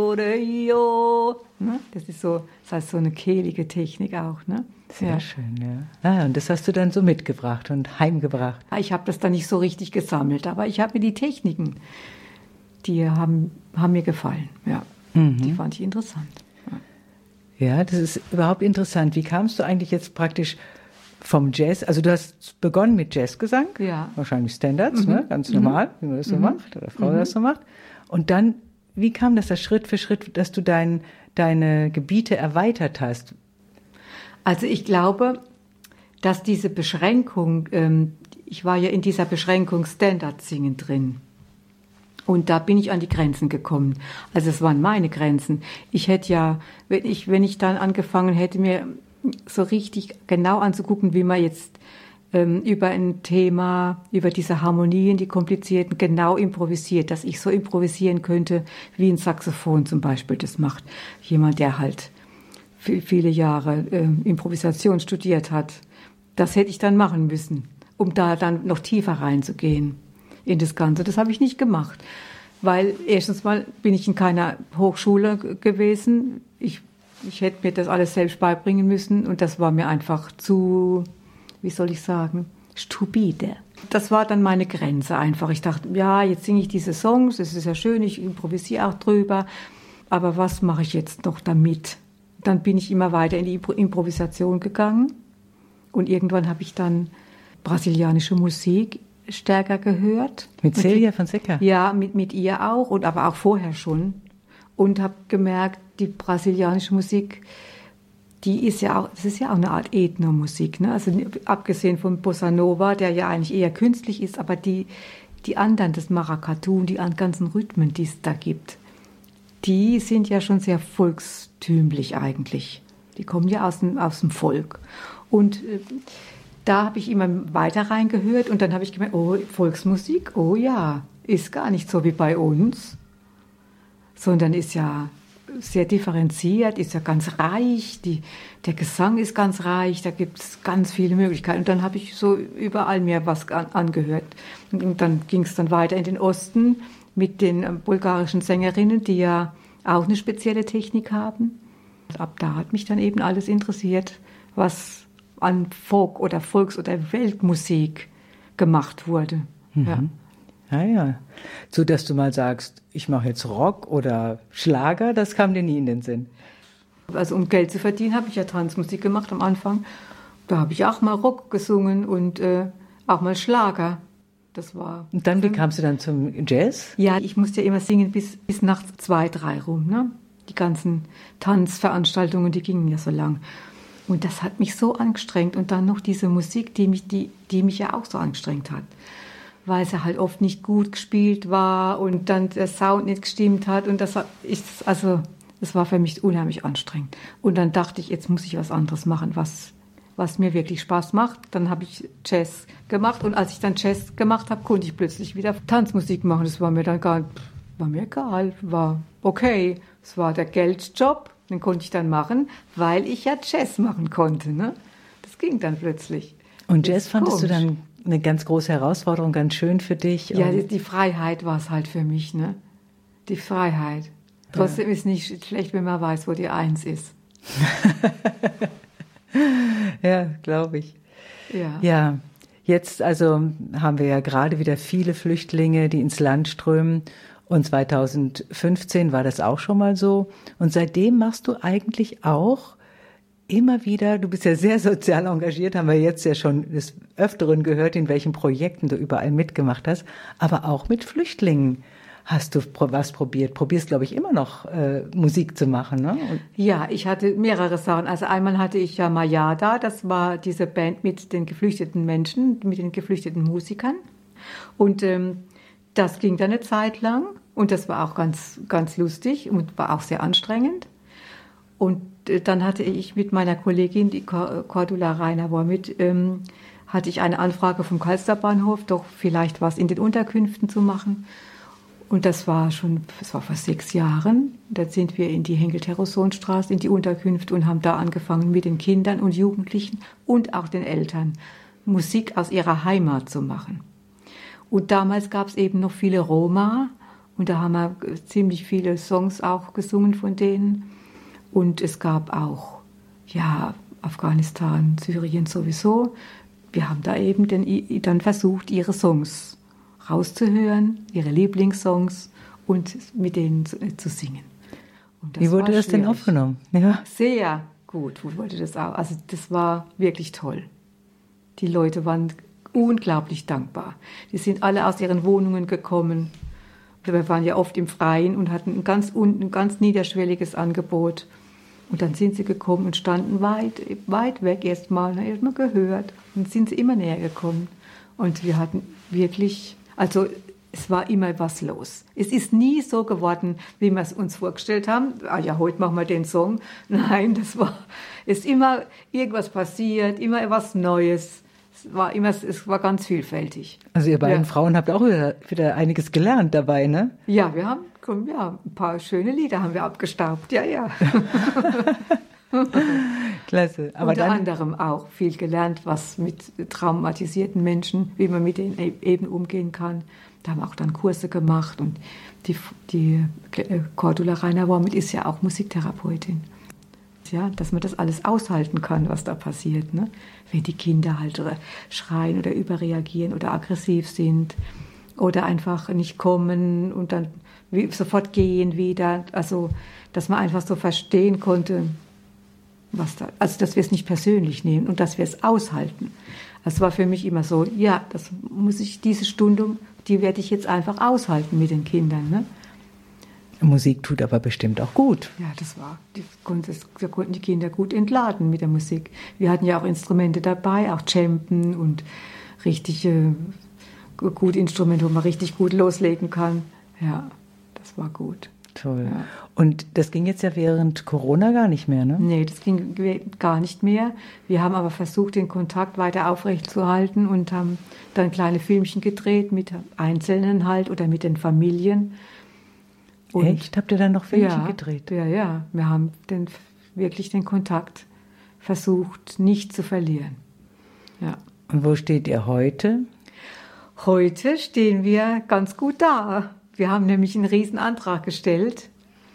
Ne? Das ist so, das heißt so eine kehlige Technik auch, ne? Sehr schön, ja. Ah, und das hast du dann so mitgebracht und heimgebracht. Ich habe das dann nicht so richtig gesammelt, aber ich habe mir die Techniken, die haben mir gefallen, ja. Die fand ich interessant. Ja, das ist überhaupt interessant. Wie kamst du eigentlich jetzt praktisch vom Jazz? Also du hast begonnen mit Jazzgesang, ja. Wahrscheinlich Standards, ne? Ganz normal, wie man das so macht, oder Frau das so macht. Und dann, wie kam das Schritt für Schritt, dass du deine Gebiete erweitert hast? Also ich glaube, dass diese Beschränkung, ich war ja in dieser Beschränkung Standard-Singen drin. Und da bin ich an die Grenzen gekommen. Also es waren meine Grenzen. Ich hätte ja, wenn ich dann angefangen hätte, mir so richtig genau anzugucken, wie man jetzt über ein Thema, über diese Harmonien, die komplizierten, genau improvisiert, dass ich so improvisieren könnte, wie ein Saxophon zum Beispiel das macht. Jemand, der halt viele Jahre Improvisation studiert hat. Das hätte ich dann machen müssen, um da dann noch tiefer reinzugehen in das Ganze. Das habe ich nicht gemacht, weil erstens mal bin ich in keiner Hochschule gewesen. Ich hätte mir das alles selbst beibringen müssen und das war mir einfach zu, wie soll ich sagen, stupide. Das war dann meine Grenze einfach. Ich dachte, ja, jetzt singe ich diese Songs, das ist ja schön, ich improvisiere auch drüber, aber was mache ich jetzt noch damit? Dann bin ich immer weiter in die Improvisation gegangen und irgendwann habe ich dann brasilianische Musik stärker gehört. Mit Célia Fonseca? Ja, mit ihr auch, und aber auch vorher schon. Und habe gemerkt, die brasilianische Musik, das ist ja auch eine Art Ethnomusik, ne? Also abgesehen von Bossa Nova, der ja eigentlich eher künstlich ist, aber die anderen, das Maracatu, die ganzen Rhythmen, die es da gibt, die sind ja schon sehr volkstümlich eigentlich. Die kommen ja aus dem Volk. Und da habe ich immer weiter reingehört und dann habe ich gemerkt, oh, Volksmusik, oh ja, ist gar nicht so wie bei uns, sondern ist ja sehr differenziert, ist ja ganz reich, der Gesang ist ganz reich, da gibt es ganz viele Möglichkeiten. Und dann habe ich so überall mir was angehört. Und dann ging es dann weiter in den Osten mit den bulgarischen Sängerinnen, die ja auch eine spezielle Technik haben. Ab da hat mich dann eben alles interessiert, was an Folk- oder Volks- oder Weltmusik gemacht wurde. Ja. Ja. So, dass du mal sagst, ich mache jetzt Rock oder Schlager, das kam dir nie in den Sinn. Also um Geld zu verdienen, habe ich ja Tanzmusik gemacht am Anfang. Da habe ich auch mal Rock gesungen und auch mal Schlager. Das war. Und dann, wie kamst du dann zum Jazz? Ja, ich musste ja immer singen bis nachts 2, 3 rum. Ne? Die ganzen Tanzveranstaltungen, die gingen ja so lang. Und das hat mich so angestrengt. Und dann noch diese Musik, die mich ja auch so angestrengt hat. Weil sie halt oft nicht gut gespielt war und dann der Sound nicht gestimmt hat. Und das war für mich unheimlich anstrengend. Und dann dachte ich, jetzt muss ich was anderes machen, was mir wirklich Spaß macht. Dann habe ich Jazz gemacht. Und als ich dann Jazz gemacht habe, konnte ich plötzlich wieder Tanzmusik machen. Das war mir dann war mir egal, war okay. Es war der Geldjob, den konnte ich dann machen, weil ich ja Jazz machen konnte. Ne? Das ging dann plötzlich. Und Jazz fandest du dann eine ganz große Herausforderung, ganz schön für dich? Ja, die Freiheit war es halt für mich, ne? Die Freiheit. Trotzdem ist nicht schlecht, wenn man weiß, wo die Eins ist. Ja, glaube ich. Ja, jetzt also haben wir ja gerade wieder viele Flüchtlinge, die ins Land strömen. Und 2015 war das auch schon mal so. Und seitdem machst du eigentlich auch immer wieder, du bist ja sehr sozial engagiert, haben wir jetzt ja schon des Öfteren gehört, in welchen Projekten du überall mitgemacht hast, aber auch mit Flüchtlingen hast du was probiert. Probierst, glaube ich, immer noch Musik zu machen, ne? Ja, ich hatte mehrere Sachen. Also einmal hatte ich ja Mayada, das war diese Band mit den geflüchteten Menschen, mit den geflüchteten Musikern. Und das ging dann eine Zeit lang und das war auch ganz, ganz lustig und war auch sehr anstrengend. Und dann hatte ich mit meiner Kollegin, die Cordula Reiner-Wormit, hatte ich eine Anfrage vom Kalsterbahnhof, doch vielleicht was in den Unterkünften zu machen. Und das war vor 6 Jahren. Da sind wir in die Henkel-Terrosson-Straße, in die Unterkünfte und haben da angefangen, mit den Kindern und Jugendlichen und auch den Eltern Musik aus ihrer Heimat zu machen. Und damals gab es eben noch viele Roma Und da haben wir ziemlich viele Songs auch gesungen von denen. Und es gab auch, ja, Afghanistan, Syrien sowieso. Wir haben da eben dann versucht, ihre Songs rauszuhören, ihre Lieblingssongs und mit denen zu singen. Wie wurde das denn aufgenommen? Ja. Sehr gut wurde das auch. Also das war wirklich toll. Die Leute waren unglaublich dankbar. Die sind alle aus ihren Wohnungen gekommen. Wir waren ja oft im Freien und hatten ein ganz niederschwelliges Angebot. Und dann sind sie gekommen und standen weit weg erstmal gehört. Und sind sie immer näher gekommen. Und wir hatten wirklich, also es war immer was los. Es ist nie so geworden, wie wir es uns vorgestellt haben. Ah ja, heute machen wir den Song. Nein, ist immer irgendwas passiert, immer was Neues. Es war ganz vielfältig. Also ihr beiden Frauen habt auch wieder einiges gelernt dabei, ne? Ja, wir haben ein paar schöne Lieder haben wir abgestaubt, ja. Klasse. Aber unter anderem auch viel gelernt, was mit traumatisierten Menschen, wie man mit denen eben umgehen kann. Da haben wir auch dann Kurse gemacht und die Cordula Rainer-Wormit ist ja auch Musiktherapeutin. Ja, dass man das alles aushalten kann, was da passiert, ne? Wenn die Kinder halt schreien oder überreagieren oder aggressiv sind oder einfach nicht kommen und dann sofort gehen wieder. Also, dass man einfach so verstehen konnte, also dass wir es nicht persönlich nehmen und dass wir es aushalten. Das war für mich immer so, ja, diese Stunde, die werde ich jetzt einfach aushalten mit den Kindern, ne? Musik tut aber bestimmt auch gut. Ja, da konnten die Kinder gut entladen mit der Musik. Wir hatten ja auch Instrumente dabei, auch Cempen und richtig gute Instrumente, wo man richtig gut loslegen kann. Ja, das war gut. Toll. Ja. Und das ging jetzt ja während Corona gar nicht mehr, ne? Nee, das ging gar nicht mehr. Wir haben aber versucht, den Kontakt weiter aufrechtzuerhalten und haben dann kleine Filmchen gedreht mit Einzelnen halt oder mit den Familien. Und echt? Habt ihr dann noch Filmchen gedreht? Ja. Wir haben wirklich den Kontakt versucht, nicht zu verlieren. Ja. Und wo steht ihr heute? Heute stehen wir ganz gut da. Wir haben nämlich einen Riesenantrag gestellt.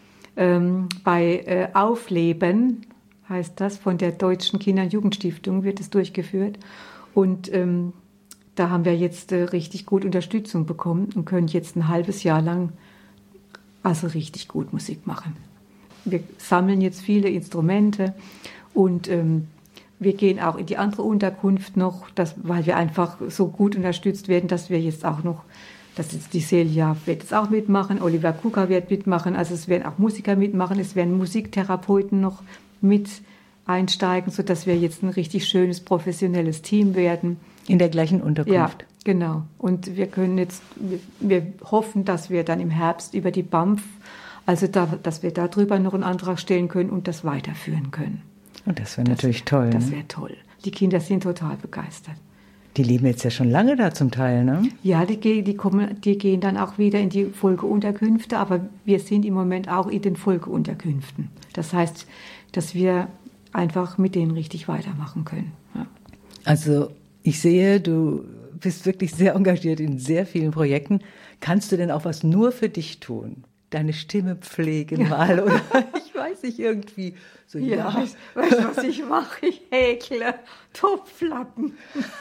Bei Aufleben heißt das, von der Deutschen Kinder- und Jugendstiftung wird es durchgeführt. Und da haben wir jetzt richtig gut Unterstützung bekommen und können jetzt ein halbes Jahr lang also richtig gut Musik machen. Wir sammeln jetzt viele Instrumente und wir gehen auch in die andere Unterkunft noch, weil wir einfach so gut unterstützt werden, dass wir jetzt auch noch, die Celia wird jetzt auch mitmachen, Oliver Kuka wird mitmachen, also es werden auch Musiker mitmachen, es werden Musiktherapeuten noch mit einsteigen, sodass wir jetzt ein richtig schönes, professionelles Team werden. In der gleichen Unterkunft? Ja, genau. Und wir hoffen, dass wir dann im Herbst über die BAMF, dass wir darüber noch einen Antrag stellen können und das weiterführen können. Und das wäre natürlich toll. Das wäre toll. Die Kinder sind total begeistert. Die leben jetzt ja schon lange da zum Teil, ne? Ja, die gehen dann auch wieder in die Folgeunterkünfte, aber wir sind im Moment auch in den Folgeunterkünften. Das heißt, dass wir einfach mit denen richtig weitermachen können. Ja. Also ich sehe, du bist wirklich sehr engagiert in sehr vielen Projekten. Kannst du denn auch was nur für dich tun? Deine Stimme pflegen mal oder ich weiß nicht, irgendwie so. Ja. Weißt du, was ich mache? Ich häkle Topflappen.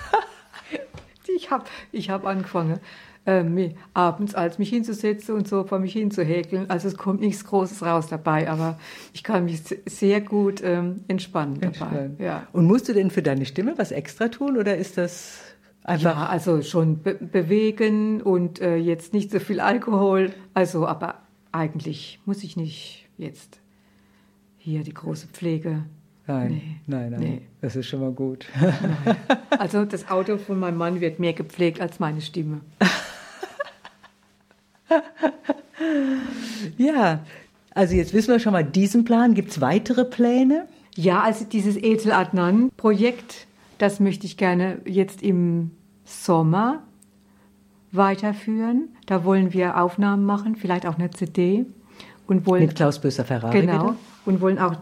Ich hab angefangen, abends mich hinzusetzen und so vor mich hinzuhäkeln. Also es kommt nichts Großes raus dabei, aber ich kann mich sehr gut entspannen dabei. Ja. Und musst du denn für deine Stimme was extra tun oder ist das einfach? Ja, also schon bewegen und jetzt nicht so viel Alkohol. Also, aber eigentlich muss ich nicht jetzt hier die große Pflege. Nein. Nee. Das ist schon mal gut. Nein. Also das Auto von meinem Mann wird mehr gepflegt als meine Stimme. Ja, also jetzt wissen wir schon mal diesen Plan. Gibt es weitere Pläne? Ja, also dieses Ethel Adnan-Projekt, das möchte ich gerne jetzt im Sommer weiterführen. Da wollen wir Aufnahmen machen, vielleicht auch eine CD. Und wollen, mit Klaus Böser-Ferrari. Genau. Wieder? Und wollen auch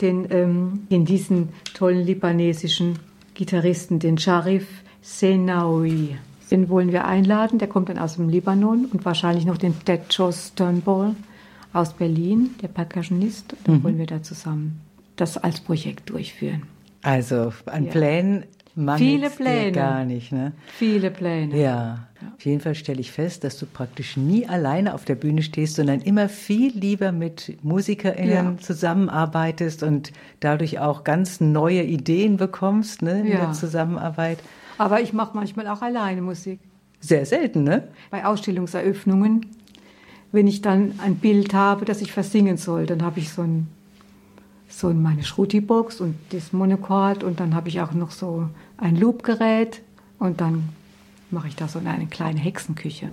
diesen tollen libanesischen Gitarristen, den Sharif Senaoui, Den wollen wir einladen, der kommt dann aus dem Libanon und wahrscheinlich noch den Ted Joe Turnbull aus Berlin, der Percussionist. Dann wollen wir da zusammen das als Projekt durchführen. Also an Plänen mangelt es gar nicht, ne? Viele Pläne. Ja. Auf jeden Fall stelle ich fest, dass du praktisch nie alleine auf der Bühne stehst, sondern immer viel lieber mit MusikerInnen zusammenarbeitest und dadurch auch ganz neue Ideen bekommst, ne, in der Zusammenarbeit. Aber ich mache manchmal auch alleine Musik. Sehr selten, ne? Bei Ausstellungseröffnungen, wenn ich dann ein Bild habe, das ich versingen soll, dann habe ich so meine Shruti-Box und das Monochord und dann habe ich auch noch so ein Loopgerät und dann mache ich da so eine kleine Hexenküche.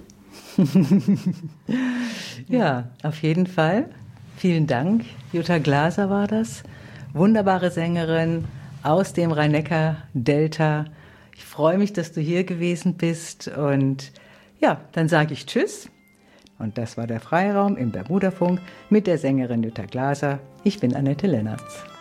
Ja, auf jeden Fall. Vielen Dank. Jutta Glaser war das. Wunderbare Sängerin aus dem Rhein-Neckar-Delta. Ich freue mich, dass du hier gewesen bist. Und ja, dann sage ich Tschüss. Und das war der Freiraum im Bermudafunk mit der Sängerin Jutta Glaser. Ich bin Annette Lennertz.